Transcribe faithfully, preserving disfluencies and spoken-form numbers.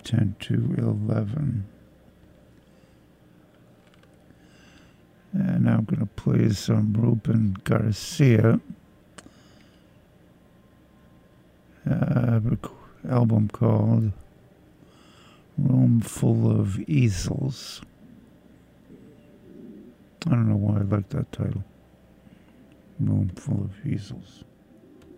ten to eleven. And now I'm going to play some Ruben Garcia. Uh, album called Room Full of Easels. I don't know why I like that title. Room Full of Easels.